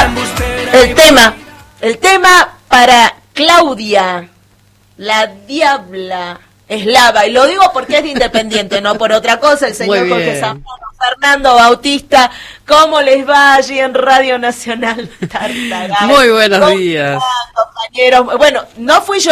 El tema para Claudia, la diabla eslava, y lo digo porque es de Independiente, no por otra cosa. El señor Jorge Zambrano, Fernando Bautista, ¿cómo les va allí en Radio Nacional Tartagal? Muy buenos días, compañeros. Bueno, no fui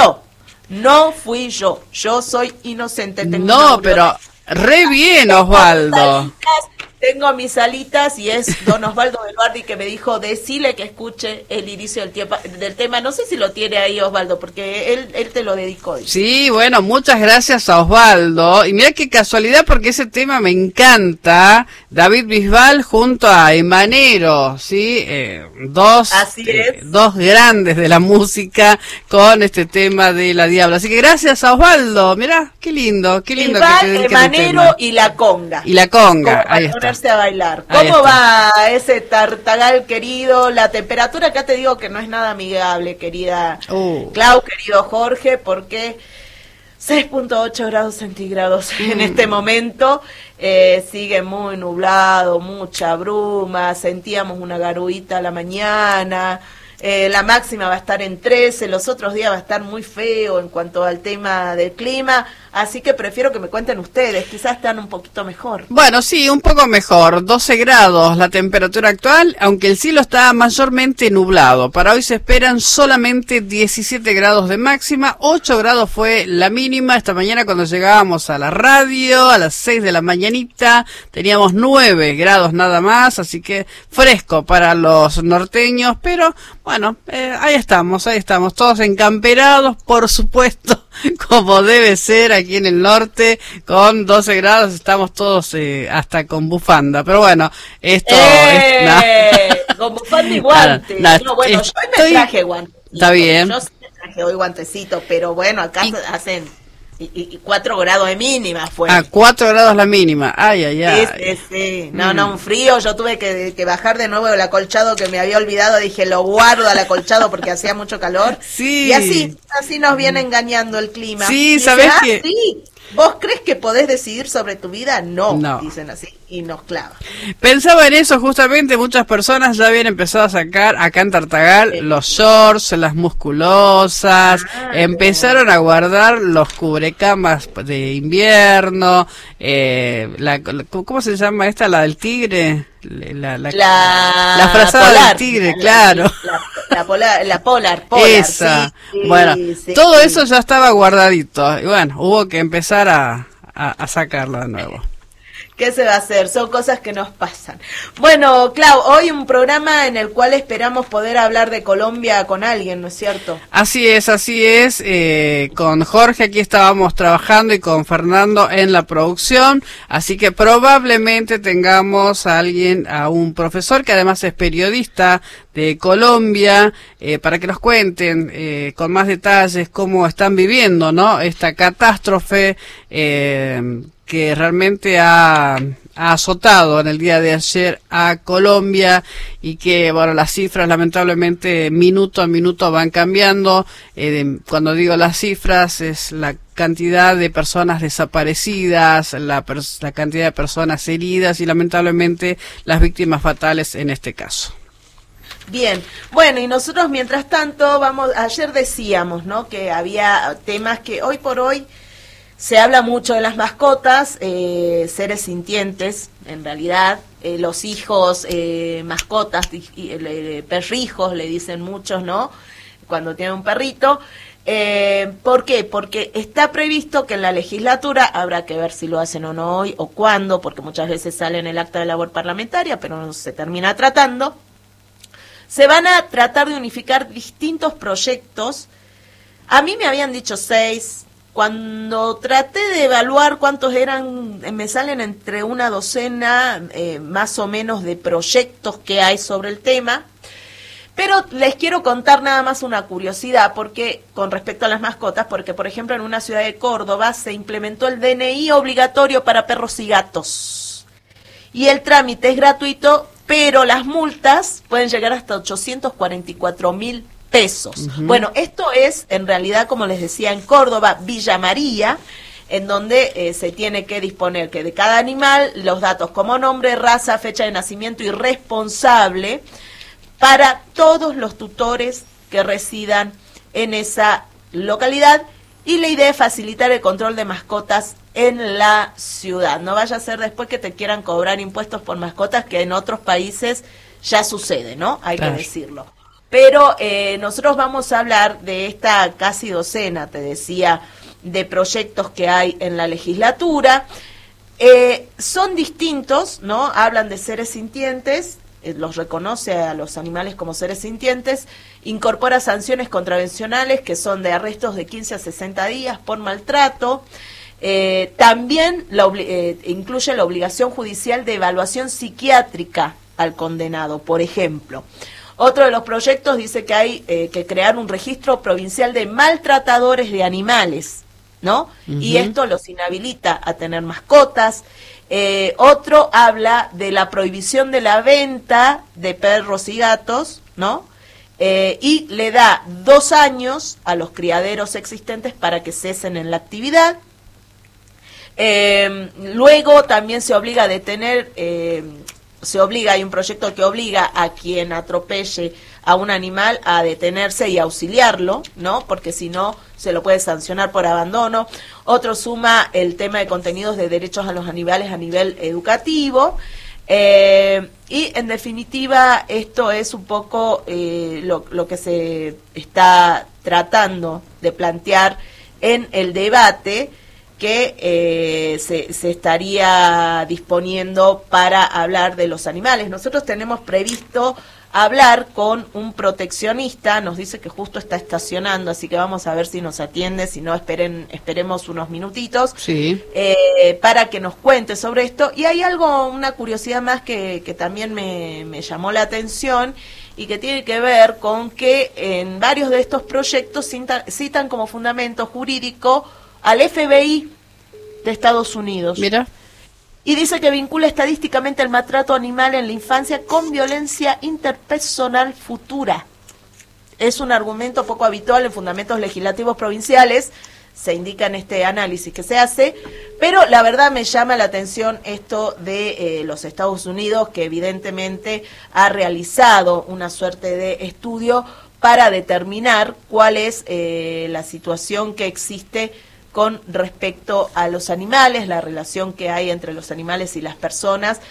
yo, yo soy inocente. No, pero re bien, Osvaldo. Tengo mis alitas y es don Osvaldo Belvardi que me dijo, decile que escuche el inicio del tema. No sé si lo tiene ahí, Osvaldo, porque él te lo dedicó hoy. Sí, bueno, muchas gracias a Osvaldo. Y mira qué casualidad, porque ese tema me encanta. David Bisbal junto a Emanero, ¿sí? Dos grandes de la música con este tema de La Diabla. Así que gracias a Osvaldo. Mirá, qué lindo Bisbal, que te dediquen Emanero y la conga. Y la conga, ahí está. A bailar. ¿Cómo va ese Tartagal querido? La temperatura acá te digo que no es nada amigable, querida Clau, querido Jorge, porque 6.8 grados centígrados en este momento, sigue muy nublado, mucha bruma, sentíamos una garuita a la mañana. La máxima va a estar en 13, los otros días va a estar muy feo en cuanto al tema del clima, así que prefiero que me cuenten ustedes, quizás están un poquito mejor. Bueno, sí, un poco mejor, 12 grados la temperatura actual, aunque el cielo está mayormente nublado. Para hoy se esperan solamente 17 grados de máxima, 8 grados fue la mínima. Esta mañana cuando llegábamos a la radio, a las 6 de la mañanita, teníamos 9 grados nada más, así que fresco para los norteños, pero bueno, ahí estamos, todos encamperados, por supuesto, como debe ser aquí en el norte, con 12 grados, estamos todos hasta con bufanda, pero bueno, esto es... Con bufanda y guantes. No, bueno, yo hoy me traje guantes. Está bien. Yo sí me traje hoy guantecito, pero bueno, acá hacen... Y 4 grados de mínima fue. 4 grados la mínima. Ay. Sí. No, un frío. Yo tuve que bajar de nuevo el acolchado que me había olvidado. Dije, lo guardo al acolchado porque hacía mucho calor. Sí. Y así nos viene engañando el clima. Sí, y ¿sabés qué? Sí. ¿Vos crees que podés decidir sobre tu vida? No, dicen así, y nos clavan. Pensaba en eso justamente, muchas personas ya habían empezado a sacar acá en Tartagal los shorts, las musculosas, empezaron a guardar los cubrecamas de invierno, ¿cómo se llama esta? La del tigre. La frazada del tigre, claro. La polar. Esa. Sí, bueno, todo eso ya estaba guardadito. Y bueno, hubo que empezar a sacarlo de nuevo. ¿Qué se va a hacer? Son cosas que nos pasan. Bueno, Clau, hoy un programa en el cual esperamos poder hablar de Colombia con alguien, ¿no es cierto? Así es. Con Jorge aquí estábamos trabajando y con Fernando en la producción, así que probablemente tengamos a un profesor que además es periodista de Colombia, para que nos cuenten con más detalles cómo están viviendo, ¿no? Esta catástrofe que realmente ha azotado en el día de ayer a Colombia y que, bueno, las cifras lamentablemente minuto a minuto van cambiando. Cuando digo las cifras es la cantidad de personas desaparecidas, la cantidad de personas heridas y lamentablemente las fatales en este caso. Bien, bueno, y nosotros mientras tanto ayer decíamos, ¿no?, que había temas que hoy por hoy se habla mucho de las mascotas, seres sintientes, en realidad, los hijos, mascotas, perrijos, le dicen muchos, ¿no?, cuando tienen un perrito. ¿Por qué? Porque está previsto que en la legislatura, habrá que ver si lo hacen o no hoy, o cuándo, porque muchas veces sale en el acta de labor parlamentaria, pero no se termina tratando. Se van a tratar de unificar distintos proyectos. A mí me habían dicho 6. Cuando traté de evaluar cuántos eran, me salen entre una docena más o menos de proyectos que hay sobre el tema. Pero les quiero contar nada más una curiosidad porque con respecto a las mascotas, porque por ejemplo en una ciudad de Córdoba se implementó el DNI obligatorio para perros y gatos. Y el trámite es gratuito, pero las multas pueden llegar hasta 844.000 pesos. Bueno, esto es en realidad, como les decía, en Córdoba, Villa María, en donde se tiene que disponer que de cada animal los datos como nombre, raza, fecha de nacimiento y responsable para todos los tutores que residan en esa localidad, y la idea es facilitar el control de mascotas en la ciudad. No vaya a ser después que te quieran cobrar impuestos por mascotas, que en otros países ya sucede, ¿no? Hay que decirlo. Pero nosotros vamos a hablar de esta casi docena, te decía, de proyectos que hay en la legislatura. Son distintos, ¿no? Hablan de seres sintientes, los reconoce a los animales como seres sintientes, incorpora sanciones contravencionales que son de arrestos de 15 a 60 días por maltrato. También incluye la obligación judicial de evaluación psiquiátrica al condenado, por ejemplo. Otro de los proyectos dice que hay que crear un registro provincial de maltratadores de animales, ¿no? Y esto los inhabilita a tener mascotas. Otro habla de la prohibición de la venta de perros y gatos, ¿no? Y le da 2 años a los criaderos existentes para que cesen en la actividad. Luego también se obliga a detener, hay un proyecto que obliga a quien atropelle a un animal a detenerse y auxiliarlo, ¿no? Porque si no, se lo puede sancionar por abandono. Otro suma el tema de contenidos de derechos a los animales a nivel educativo. Y en definitiva, esto es un poco lo que se está tratando de plantear en el debate que se estaría disponiendo para hablar de los animales. Nosotros tenemos previsto hablar con un proteccionista, nos dice que justo está estacionando, así que vamos a ver si nos atiende, si no esperemos unos minutitos, sí, para que nos cuente sobre esto. Y hay una curiosidad más que también me llamó la atención, y que tiene que ver con que en varios de estos proyectos citan como fundamento jurídico al FBI de Estados Unidos. Mira. Y dice que vincula estadísticamente el maltrato animal en la infancia con violencia interpersonal futura. Es un argumento poco habitual en fundamentos legislativos provinciales, se indica en este análisis que se hace, pero la verdad me llama la atención esto de los Estados Unidos, que evidentemente ha realizado una suerte de estudio para determinar cuál es la situación que existe con respecto a los animales, la relación que hay entre los animales y las personas,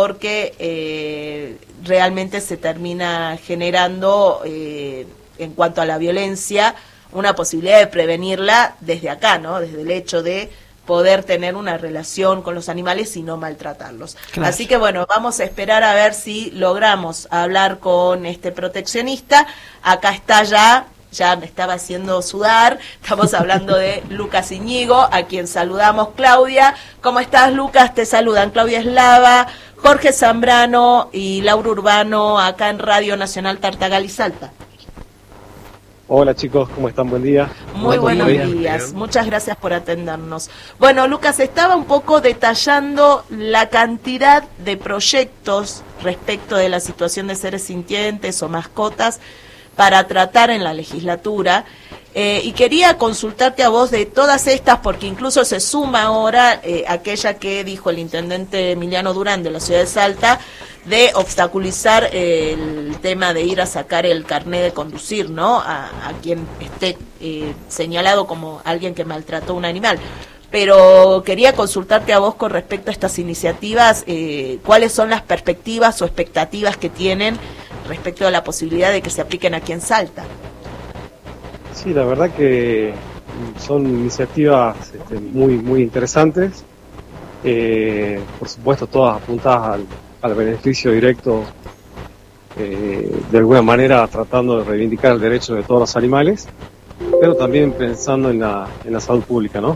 porque realmente se termina generando, en cuanto a la violencia, una posibilidad de prevenirla desde acá, ¿no? Desde el hecho de poder tener una relación con los animales y no maltratarlos. Claro. Así que bueno, vamos a esperar a ver si logramos hablar con este proteccionista. Acá está ya me estaba haciendo sudar. Estamos hablando de Lucas Iñigo, a quien saludamos. Claudia, ¿cómo estás, Lucas? Te saludan Claudia Eslava, Jorge Zambrano y Laura Urbano, acá en Radio Nacional Tartagal y Salta. Hola chicos, ¿cómo están? Buen día. Muy buenos días, muchas gracias por atendernos. Bueno, Lucas, estaba un poco detallando la cantidad de proyectos respecto de la situación de seres sintientes o mascotas para tratar en la legislatura, y quería consultarte a vos de todas estas, porque incluso se suma ahora aquella que dijo el intendente Emiliano Durán de la ciudad de Salta, de obstaculizar el tema de ir a sacar el carnet de conducir, ¿no? A quien esté señalado como alguien que maltrató a un animal. Pero quería consultarte a vos con respecto a estas iniciativas, cuáles son las perspectivas o expectativas que tienen respecto a la posibilidad de que se apliquen aquí en Salta. Sí, la verdad que son iniciativas muy interesantes, por supuesto todas apuntadas al beneficio directo, de alguna manera tratando de reivindicar el derecho de todos los animales, pero también pensando en la salud pública, ¿no?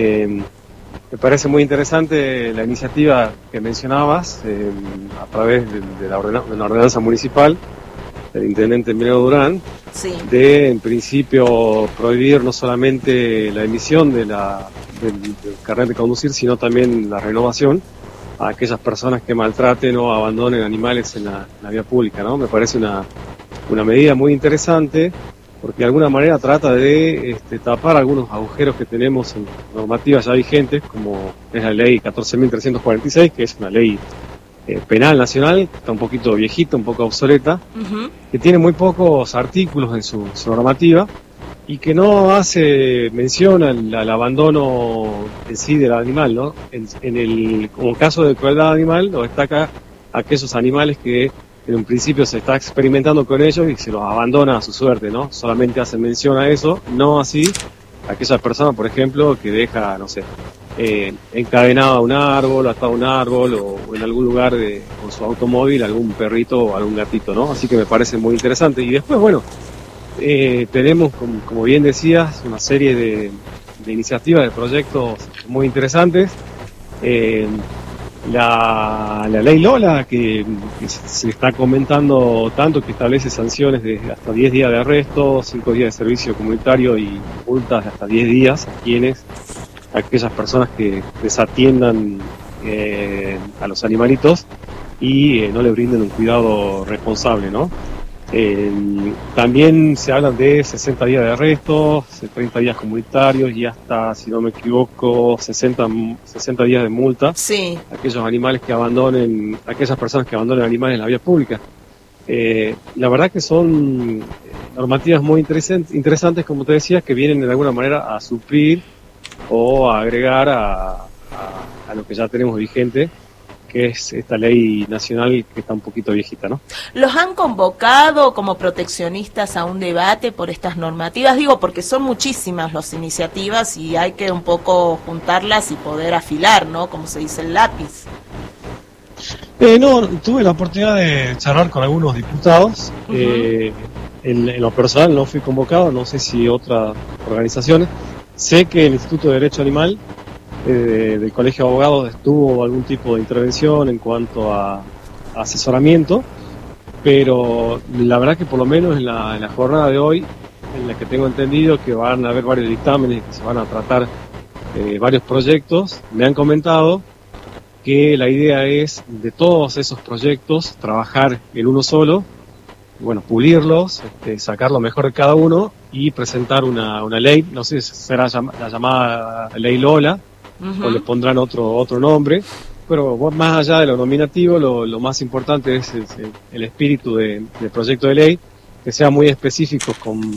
Me parece muy interesante la iniciativa que mencionabas, a través de una ordenanza municipal del intendente Emiliano Durán, sí, de en principio prohibir no solamente la emisión del carnet de conducir, sino también la renovación a aquellas personas que maltraten o abandonen animales en la vía pública, ¿no? Me parece una medida muy interesante, porque de alguna manera trata de tapar algunos agujeros que tenemos en normativas ya vigentes, como es la ley 14.346, que es una ley penal nacional, que está un poquito viejita, un poco obsoleta, que tiene muy pocos artículos en su normativa y que no hace mención al abandono en sí del animal, ¿no? Como caso de crueldad animal, lo destaca aquellos animales que en un principio se está experimentando con ellos y se los abandona a su suerte, ¿no? Solamente hacen mención a eso, no así aquella persona, por ejemplo, que deja, no sé, encadenado a un árbol, atado a un árbol o en algún lugar con su automóvil algún perrito o algún gatito, ¿no? Así que me parece muy interesante. Y después, bueno, tenemos, como bien decías, una serie de iniciativas, de proyectos muy interesantes. La ley Lola, que se está comentando tanto, que establece sanciones de hasta 10 días de arresto, 5 días de servicio comunitario y multas de hasta 10 días a aquellas personas que desatiendan a los animalitos y no le brinden un cuidado responsable, ¿no? También se hablan de 60 días de arresto, 30 días comunitarios y hasta, si no me equivoco, 60 días de multa. Sí. Aquellos animales que abandonen, aquellas personas que abandonen animales en la vía pública. La verdad que son normativas muy interesantes, como te decía, que vienen de alguna manera a suplir o a agregar a lo que ya tenemos vigente, que es esta ley nacional que está un poquito viejita, ¿no? ¿Los han convocado como proteccionistas a un debate por estas normativas? Digo, porque son muchísimas las iniciativas y hay que un poco juntarlas y poder afilar, ¿no? Como se dice, el lápiz. No, tuve la oportunidad de charlar con algunos diputados. En lo personal no fui convocado, no sé si otras organizaciones. Sé que el Instituto de Derecho Animal del Colegio de Abogados tuvo algún tipo de intervención en cuanto a asesoramiento, pero la verdad que por lo menos en la jornada de hoy, en la que tengo entendido que van a haber varios dictámenes, que se van a tratar varios proyectos, me han comentado que la idea es de todos esos proyectos trabajar en uno solo, bueno, pulirlos, sacar lo mejor de cada uno y presentar una ley, no sé si será la llamada ley Lola, o le pondrán otro nombre, pero más allá de lo nominativo, lo más importante es el espíritu del proyecto de ley, que sea muy específico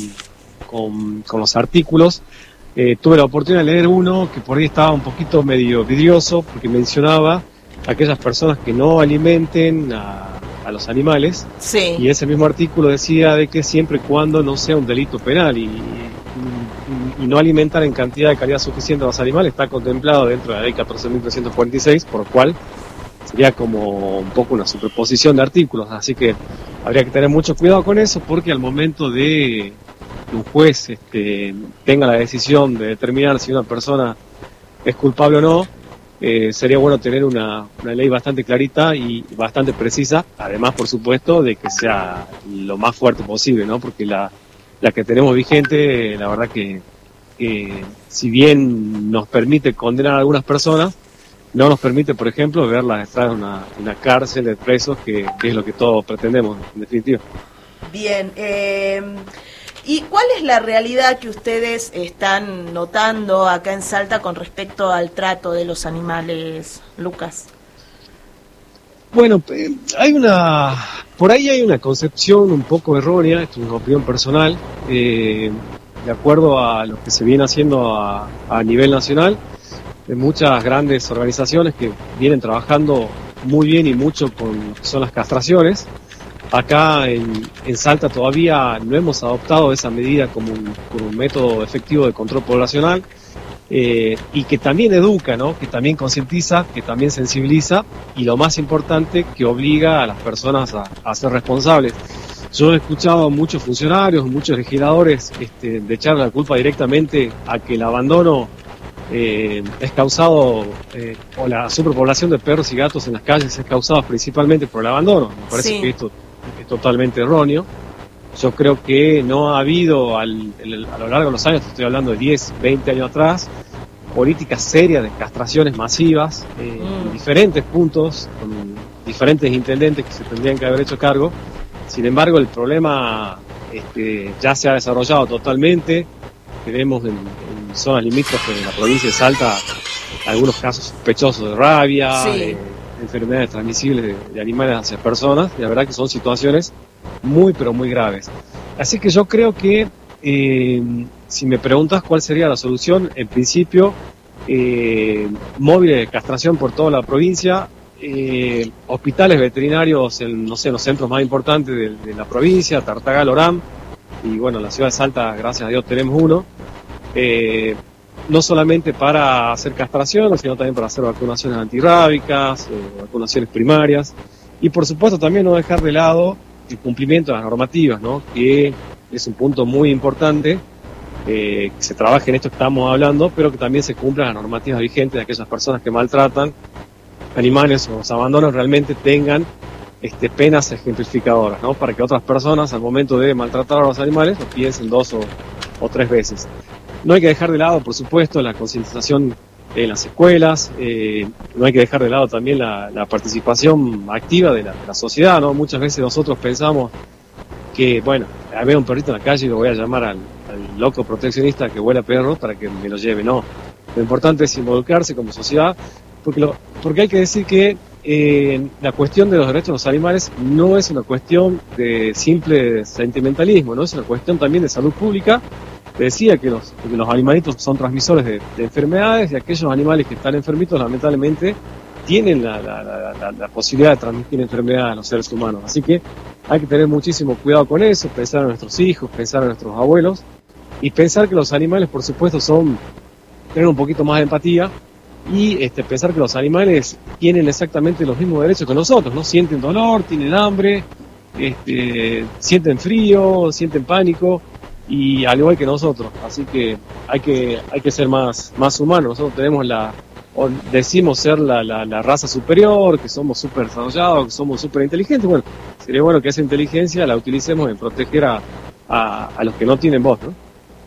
con los artículos. Tuve la oportunidad de leer uno que por ahí estaba un poquito medio vidrioso, porque mencionaba a aquellas personas que no alimenten a los animales, sí. Y ese mismo artículo decía de que siempre y cuando no sea un delito penal y no alimentar en cantidad de calidad suficiente a los animales está contemplado dentro de la ley 14.346, por lo cual sería como un poco una superposición de artículos, así que habría que tener mucho cuidado con eso, porque al momento de que un juez tenga la decisión de determinar si una persona es culpable o no, sería bueno tener una ley bastante clarita y bastante precisa, además por supuesto de que sea lo más fuerte posible, ¿no? Porque la que tenemos vigente, la verdad que si bien nos permite condenar a algunas personas, no nos permite, por ejemplo, verlas estar en una cárcel de presos, que es lo que todos pretendemos, en definitiva. Bien, ¿y cuál es la realidad que ustedes están notando acá en Salta con respecto al trato de los animales, Lucas? Bueno, por ahí hay una concepción un poco errónea, esto es una opinión personal, de acuerdo a lo que se viene haciendo a nivel nacional, de muchas grandes organizaciones que vienen trabajando muy bien y mucho con lo que son las castraciones. Acá en Salta todavía no hemos adoptado esa medida como un método efectivo de control poblacional, y que también educa, ¿no? Que también concientiza, que también sensibiliza y lo más importante, que obliga a las personas a ser responsables. Yo he escuchado a muchos funcionarios, muchos legisladores de echar la culpa directamente a que el abandono es causado, o la superpoblación de perros y gatos en las calles es causada principalmente por el abandono. Me parece que esto es totalmente erróneo. Yo creo que no ha habido a lo largo de los años, estoy hablando de 10, 20 años atrás, políticas serias de castraciones masivas en diferentes puntos, con diferentes intendentes que se tendrían que haber hecho cargo. Sin embargo, el problema ya se ha desarrollado totalmente. Tenemos en zonas limítrofes de la provincia de Salta algunos casos sospechosos de rabia, enfermedades transmisibles de animales hacia personas, y la verdad que son situaciones muy, pero muy graves. Así que yo creo que, si me preguntas cuál sería la solución, en principio, móviles de castración por toda la provincia, hospitales veterinarios en, no sé, los centros más importantes de la provincia, Tartagal, Orán, y bueno, en la ciudad de Salta, gracias a Dios, tenemos uno, no solamente para hacer castración, sino también para hacer vacunaciones antirrábicas, vacunaciones primarias, y por supuesto también no dejar de lado el cumplimiento de las normativas, ¿no? Que es un punto muy importante, que se trabaje en esto que estamos hablando, pero que también se cumplan las normativas vigentes de aquellas personas que maltratan animales o los abandonos, realmente tengan penas ejemplificadoras, ¿no? Para que otras personas, al momento de maltratar a los animales, lo piensen 2 o 3 veces. No hay que dejar de lado, por supuesto, la concientización en las escuelas, no hay que dejar de lado también la participación activa de la sociedad, ¿no? Muchas veces nosotros pensamos que, bueno, veo un perrito en la calle y lo voy a llamar al loco proteccionista que huele a perro para que me lo lleve. No, lo importante es involucrarse como sociedad, porque hay que decir que la cuestión de los derechos de los animales no es una cuestión de simple sentimentalismo, no es una cuestión también de salud pública. Te decía que los animalitos son transmisores de enfermedades, y aquellos animales que están enfermitos lamentablemente tienen la posibilidad de transmitir enfermedades a los seres humanos. Así que hay que tener muchísimo cuidado con eso, pensar en nuestros hijos, pensar en nuestros abuelos, y pensar que los animales, por supuesto, tener un poquito más de empatía, y pensar que los animales tienen exactamente los mismos derechos que nosotros, ¿no? Sienten dolor, tienen hambre, sienten frío, sienten pánico, y al igual que nosotros. Así que hay que ser más humanos. Nosotros tenemos decimos ser la raza superior, que somos súper desarrollados, que somos súper inteligentes. Bueno, sería bueno que esa inteligencia la utilicemos en proteger a los que no tienen voz, ¿no?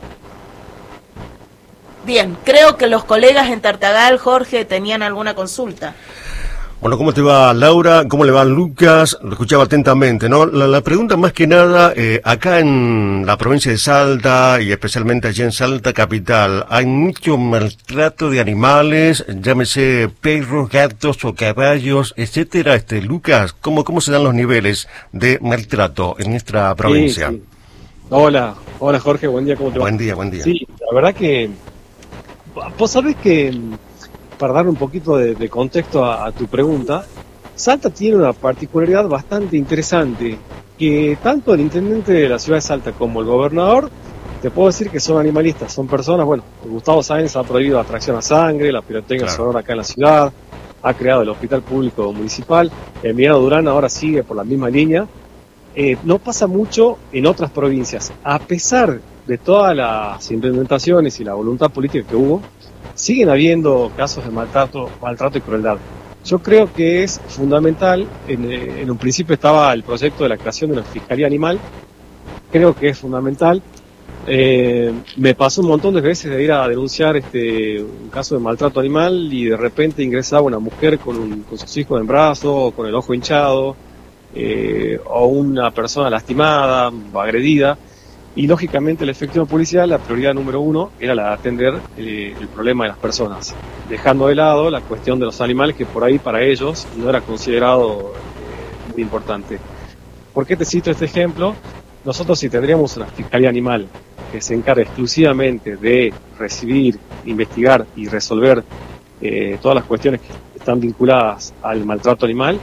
Bien, creo que los colegas en Tartagal, Jorge, tenían alguna consulta. Bueno, ¿cómo te va, Laura? ¿Cómo le va, Lucas? Lo escuchaba atentamente, ¿no? La pregunta más que nada, acá en la provincia de Salta, y especialmente allí en Salta capital, hay mucho maltrato de animales, llámese perros, gatos o caballos, etcétera. Lucas, ¿cómo se dan los niveles de maltrato en nuestra provincia? Sí, sí. Hola Jorge, buen día, ¿cómo te va? Buen día. Sí, la verdad que vos sabés que, para dar un poquito de contexto a tu pregunta, Salta tiene una particularidad bastante interesante, que tanto el intendente de la ciudad de Salta como el gobernador, te puedo decir que son animalistas, son personas. Bueno, Gustavo Sáenz ha prohibido la tracción a sangre, la pirotecnia sonora acá en la ciudad, ha creado el hospital público municipal, Emiliano Durán ahora sigue por la misma línea. No pasa mucho en otras provincias, a pesar de todas las implementaciones y la voluntad política que hubo, siguen habiendo casos de maltrato y crueldad. Yo creo que es fundamental, en un principio estaba el proyecto de la creación de una fiscalía animal, creo que es fundamental. Me pasó un montón de veces de ir a denunciar un caso de maltrato animal, y de repente ingresaba una mujer con sus hijos en brazos, con el ojo hinchado, o una persona lastimada o agredida. Y lógicamente el efectivo policial, la prioridad número 1 era la de atender el problema de las personas, dejando de lado la cuestión de los animales, que por ahí para ellos no era considerado muy importante. ¿Por qué te cito este ejemplo? Nosotros, si tendríamos una fiscalía animal que se encargue exclusivamente de recibir, investigar y resolver todas las cuestiones que están vinculadas al maltrato animal,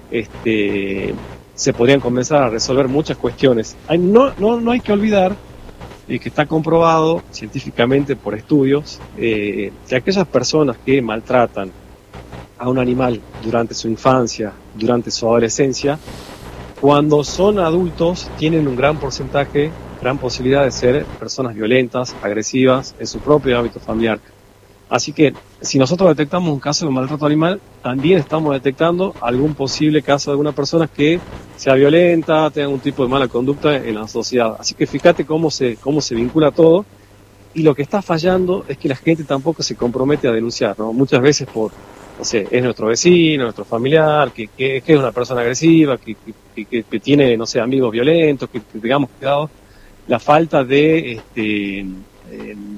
se podrían comenzar a resolver muchas cuestiones. No hay que olvidar que está comprobado científicamente por estudios que aquellas personas que maltratan a un animal durante su infancia, durante su adolescencia, cuando son adultos tienen un gran porcentaje, gran posibilidad de ser personas violentas, agresivas en su propio ámbito familiar. Así que si nosotros detectamos un caso de maltrato animal, también estamos detectando algún posible caso de alguna persona que sea violenta, tenga algún tipo de mala conducta en la sociedad. Así que fíjate cómo se vincula todo, y lo que está fallando es que la gente tampoco se compromete a denunciar, ¿no? Muchas veces es nuestro vecino, nuestro familiar, que es una persona agresiva, que tiene, amigos violentos, que tengamos cuidado. La falta de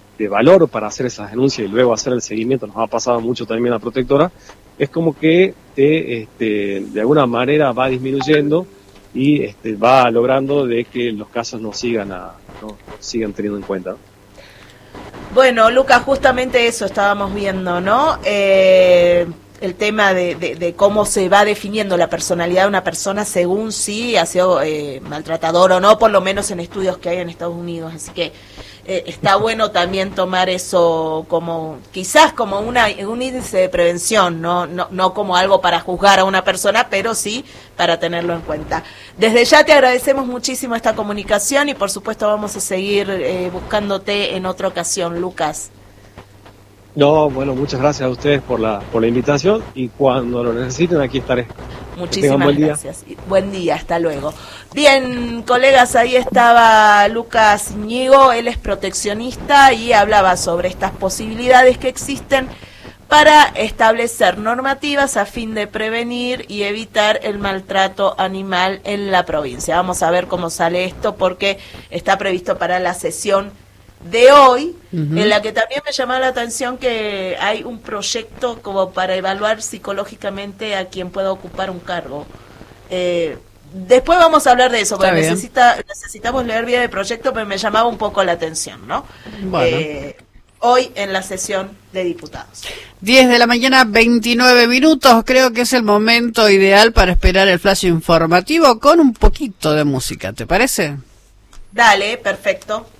valor para hacer esas denuncias y luego hacer el seguimiento, nos ha pasado mucho también a la protectora, es como que de alguna manera va disminuyendo y va logrando de que los casos no sigan teniendo en cuenta. Bueno, Lucas, justamente eso estábamos viendo, ¿no? El tema de cómo se va definiendo la personalidad de una persona según si ha sido maltratador o no, por lo menos en estudios que hay en Estados Unidos. Así que está bueno también tomar eso como quizás como un índice de prevención, no como algo para juzgar a una persona, pero sí para tenerlo en cuenta. Desde ya te agradecemos muchísimo esta comunicación y por supuesto vamos a seguir buscándote en otra ocasión, Lucas. No, bueno, muchas gracias a ustedes por la invitación y cuando lo necesiten aquí estaré. Muchísimas gracias. Buen día, hasta luego. Bien, colegas, ahí estaba Lucas Íñigo, él es proteccionista y hablaba sobre estas posibilidades que existen para establecer normativas a fin de prevenir y evitar el maltrato animal en la provincia. Vamos a ver cómo sale esto porque está previsto para la sesión de hoy, en la que también me llamó la atención que hay un proyecto como para evaluar psicológicamente a quien pueda ocupar un cargo. Después vamos a hablar de eso, porque necesitamos leer bien el proyecto, pero me llamaba un poco la atención, ¿no? Bueno. Hoy en la sesión de diputados. 10 de la mañana, 29 minutos, creo que es el momento ideal para esperar el flash informativo con un poquito de música, ¿te parece? Dale, perfecto.